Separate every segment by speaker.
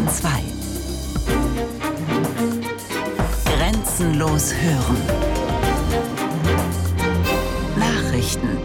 Speaker 1: 2. Grenzenlos hören. Nachrichten.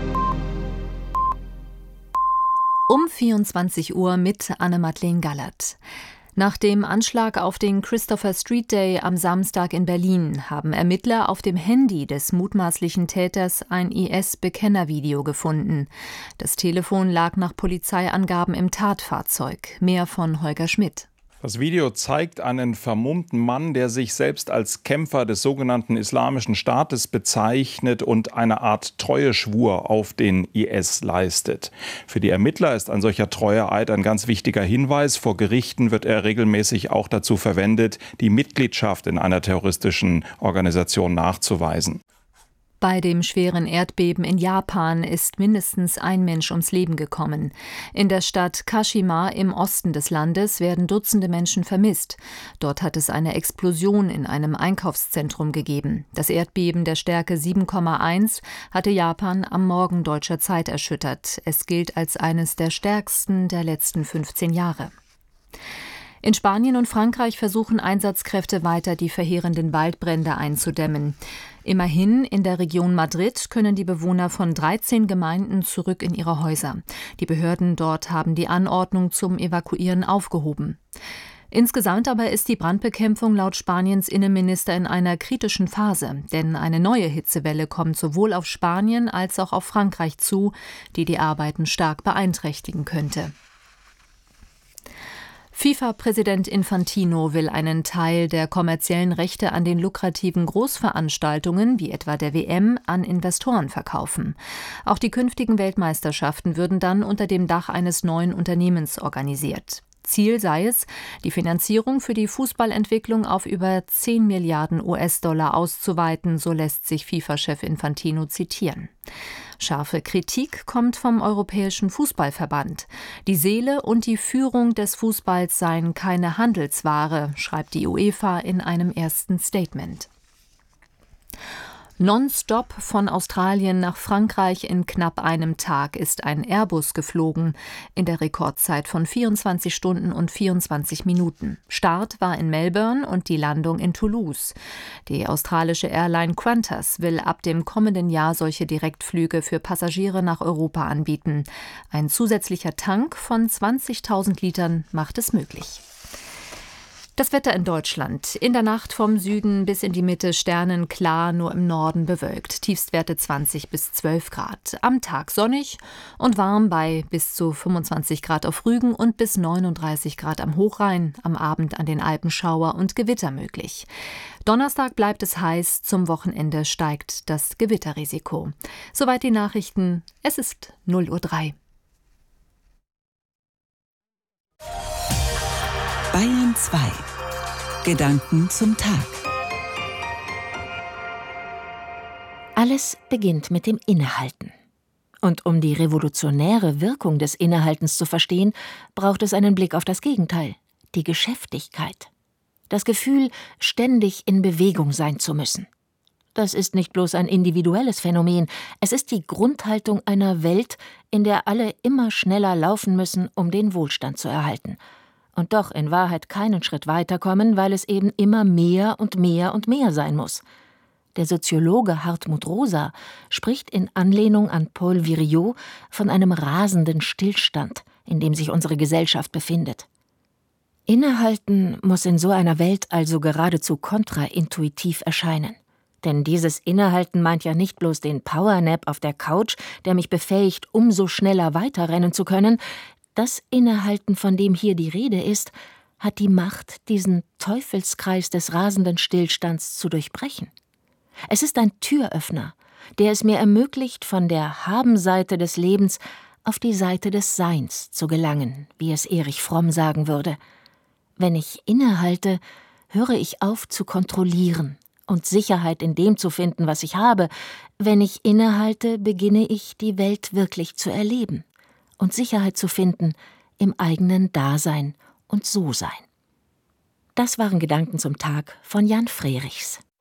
Speaker 2: Um 24 Uhr mit Anne-Madeleine Gallert. Nach dem Anschlag auf den Christopher Street Day am Samstag in Berlin haben Ermittler auf dem Handy des mutmaßlichen Täters ein IS-Bekennervideo gefunden. Das Telefon lag nach Polizeiangaben im Tatfahrzeug. Mehr von Holger Schmidt.
Speaker 3: Das Video zeigt einen vermummten Mann, der sich selbst als Kämpfer des sogenannten Islamischen Staates bezeichnet und eine Art Treueschwur auf den IS leistet. Für die Ermittler ist ein solcher Treueeid ein ganz wichtiger Hinweis. Vor Gerichten wird er regelmäßig auch dazu verwendet, die Mitgliedschaft in einer terroristischen Organisation nachzuweisen.
Speaker 2: Bei dem schweren Erdbeben in Japan ist mindestens ein Mensch ums Leben gekommen. In der Stadt Kashima im Osten des Landes werden Dutzende Menschen vermisst. Dort hat es eine Explosion in einem Einkaufszentrum gegeben. Das Erdbeben der Stärke 7,1 hatte Japan am Morgen deutscher Zeit erschüttert. Es gilt als eines der stärksten der letzten 15 Jahre. In Spanien und Frankreich versuchen Einsatzkräfte weiter, die verheerenden Waldbrände einzudämmen. Immerhin, in der Region Madrid können die Bewohner von 13 Gemeinden zurück in ihre Häuser. Die Behörden dort haben die Anordnung zum Evakuieren aufgehoben. Insgesamt aber ist die Brandbekämpfung laut Spaniens Innenminister in einer kritischen Phase, denn eine neue Hitzewelle kommt sowohl auf Spanien als auch auf Frankreich zu, die die Arbeiten stark beeinträchtigen könnte. FIFA-Präsident Infantino will einen Teil der kommerziellen Rechte an den lukrativen Großveranstaltungen, wie etwa der WM, an Investoren verkaufen. Auch die künftigen Weltmeisterschaften würden dann unter dem Dach eines neuen Unternehmens organisiert. Ziel sei es, die Finanzierung für die Fußballentwicklung auf über 10 Milliarden US-Dollar auszuweiten, so lässt sich FIFA-Chef Infantino zitieren. Scharfe Kritik kommt vom Europäischen Fußballverband. Die Seele und die Führung des Fußballs seien keine Handelsware, schreibt die UEFA in einem ersten Statement. Nonstop von Australien nach Frankreich in knapp einem Tag ist ein Airbus geflogen, in der Rekordzeit von 24 Stunden und 24 Minuten. Start war in Melbourne und die Landung in Toulouse. Die australische Airline Qantas will ab dem kommenden Jahr solche Direktflüge für Passagiere nach Europa anbieten. Ein zusätzlicher Tank von 20.000 Litern macht es möglich. Das Wetter in Deutschland. In der Nacht vom Süden bis in die Mitte sternenklar, nur im Norden bewölkt. Tiefstwerte 20 bis 12 Grad. Am Tag sonnig und warm bei bis zu 25 Grad auf Rügen und bis 39 Grad am Hochrhein. Am Abend an den Alpen Schauer und Gewitter möglich. Donnerstag bleibt es heiß, zum Wochenende steigt das Gewitterrisiko. Soweit die Nachrichten. Es ist 0:03 Uhr.
Speaker 1: Bayern 2. Gedanken zum Tag.
Speaker 4: Alles beginnt mit dem Innehalten. Und um die revolutionäre Wirkung des Innehaltens zu verstehen, braucht es einen Blick auf das Gegenteil, die Geschäftigkeit. Das Gefühl, ständig in Bewegung sein zu müssen. Das ist nicht bloß ein individuelles Phänomen, es ist die Grundhaltung einer Welt, in der alle immer schneller laufen müssen, um den Wohlstand zu erhalten. Und doch in Wahrheit keinen Schritt weiterkommen, weil es eben immer mehr und mehr und mehr sein muss. Der Soziologe Hartmut Rosa spricht in Anlehnung an Paul Virilio von einem rasenden Stillstand, in dem sich unsere Gesellschaft befindet. Innehalten muss in so einer Welt also geradezu kontraintuitiv erscheinen. Denn dieses Innehalten meint ja nicht bloß den Powernap auf der Couch, der mich befähigt, umso schneller weiterrennen zu können. Das Innehalten, von dem hier die Rede ist, hat die Macht, diesen Teufelskreis des rasenden Stillstands zu durchbrechen. Es ist ein Türöffner, der es mir ermöglicht, von der Haben-Seite des Lebens auf die Seite des Seins zu gelangen, wie es Erich Fromm sagen würde. Wenn ich innehalte, höre ich auf zu kontrollieren und Sicherheit in dem zu finden, was ich habe. Wenn ich innehalte, beginne ich, die Welt wirklich zu erleben und Sicherheit zu finden im eigenen Dasein und So-Sein. Das waren Gedanken zum Tag von Jan Frerichs.